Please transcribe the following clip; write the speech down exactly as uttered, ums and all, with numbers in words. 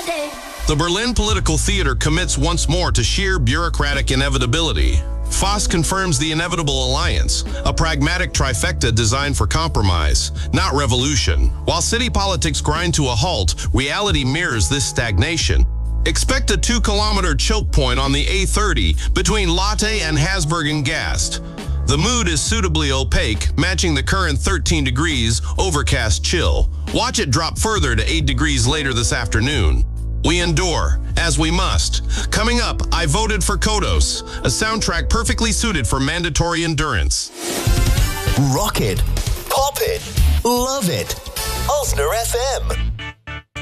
Friday. The Berlin Political Theater commits once more to sheer bureaucratic inevitability. Foss confirms the inevitable alliance, a pragmatic trifecta designed for compromise, not revolution. While city politics grind to a halt, reality mirrors this stagnation. Expect a two-kilometer choke point on the A thirty between Lotte and Hasburg and Gast. The mood is suitably opaque, matching the current thirteen degrees, overcast chill. Watch it drop further to eight degrees later this afternoon. We endure, as we must. Coming up, I voted for Kodos, a soundtrack perfectly suited for mandatory endurance. Rock it, pop it, love it. Osner F M.